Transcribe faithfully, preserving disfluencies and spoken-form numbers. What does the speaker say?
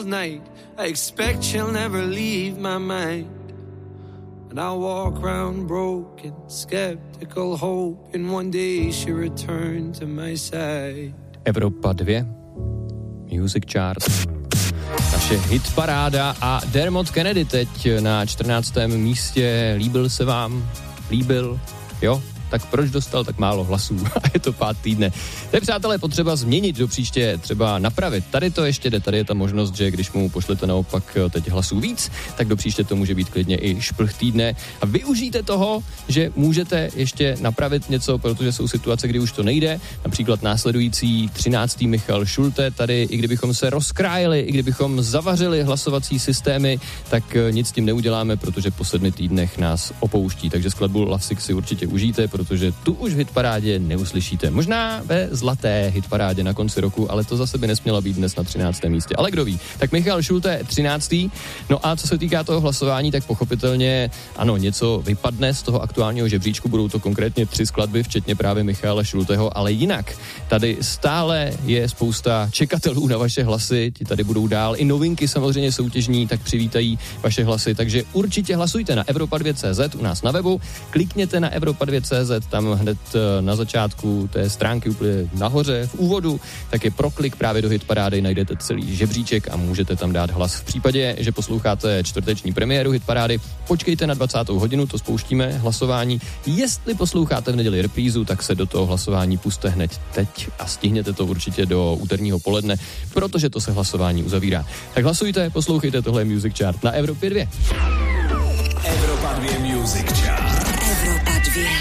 cold night. I expect she'll never leave my mind. And I'll walk around broken, skeptical, hoping one day she'll return to my side. Evropa dva, Music Chart, naše hitparáda a Dermot Kennedy teď na čtrnáctém místě. Líbil se vám? Líbil? Jo? Tak proč dostal tak málo hlasů? A je to pát týdne. To je, přátelé, potřeba změnit do příště, třeba napravit. Tady to ještě jde, tady je ta možnost, že když mu pošlete naopak teď hlasů víc, tak do příště to může být klidně i šplh týdne. A využijte toho, že můžete ještě napravit něco, protože jsou situace, kdy už to nejde. Například následující třináctý Michal Schulte, tady i kdybychom se rozkrájeli, i kdybychom zavařili hlasovací systémy, tak nic s tím neuděláme, protože po sedmi týdnech nás opouští. Takže skladbu Love Sick si určitě užijte, protože tu už v hitparádě neuslyšíte. Možná ve zlaté hitparádě na konci roku, ale to zase by nesmělo být dnes na třináctém místě. Ale kdo ví? Tak Michal Schulte třináctý. No a co se týká toho hlasování, tak pochopitelně ano, něco vypadne z toho aktuálního žebříčku, budou to konkrétně tři skladby, včetně právě Michala Schulteho, ale jinak tady stále je spousta čekatelů na vaše hlasy, ti tady budou dál. I novinky samozřejmě soutěžní, tak přivítají vaše hlasy, takže určitě hlasujte na Evropa dva tečka cé zet u nás na webu, klikněte na Evropa dva tečka cé zet, tam hned na začátku té stránky úplně nahoře v úvodu, tak je proklik právě do hitparády, najdete celý žebříček a můžete tam dát hlas. V případě, že posloucháte čtvrteční premiéru hitparády, počkejte na dvacátou hodinu, to spouštíme hlasování. Jestli posloucháte v neděli reprízu, tak se do toho hlasování puste hned teď a stihněte to určitě do úterního poledne, protože to se hlasování uzavírá. Tak hlasujte, poslouchejte, tohle je Music Chart na Evropě dva. Evropa dva Music Chart. Evropa dva.